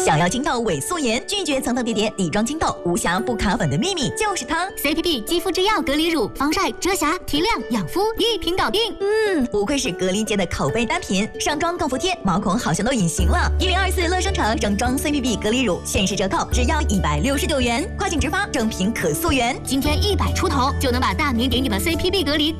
想要清透伪素颜，拒绝层层叠叠底妆清透，无瑕不卡粉的秘密就是它。 CPB 肌肤之钥隔离乳，防晒、遮瑕、提亮、养肤，一瓶搞定。 不愧是隔离界的口碑单品，上妆更服帖，毛孔好像都隐形了。1024乐商城整装 CPB 隔离乳限时折扣，只要169元，跨境直发，正品可溯源。 今天100出头就能把大明给你的 CPB 隔离